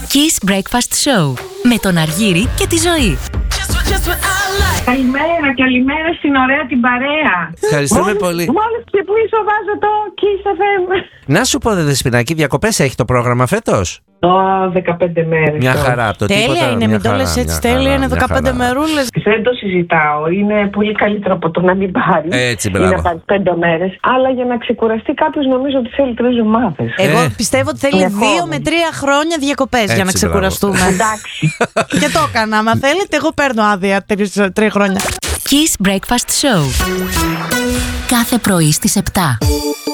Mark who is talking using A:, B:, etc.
A: Kiss Breakfast Show με τον Αργύρη και τη Ζωή.
B: Καλημέρα στην ωραία την παρέα.
C: Ευχαριστούμε πολύ.
B: Μόλις ξυπνήσω βάζω το Kiss FM.
C: Να σου πω, Δεσποινάκη, διακοπές έχει το πρόγραμμα φέτος?
B: 15 μέρες.
C: Μια χαρά από το
D: τέλεια
C: τίποτα.
D: είναι, μην το λες έτσι. Τέλεια είναι 15 μερούλες.
B: Δεν το συζητάω. Είναι πολύ καλύτερο από το να μην πάρει.
C: Έτσι,
B: Ή
C: μπράβο.
B: να πάρει 5 μέρες. Αλλά για να ξεκουραστεί κάποιος νομίζω ότι θέλει 3 εβδομάδες.
D: Εγώ πιστεύω ότι θέλει
B: Ακόμα.
D: 2 με 3 χρόνια διακοπές για να
C: Έτσι,
D: ξεκουραστούμε.
B: Εντάξει.
D: Και το έκανα. Άμα θέλετε, εγώ παίρνω άδεια 3 χρόνια.
A: Kiss Breakfast Show. Κάθε πρωί στις 7.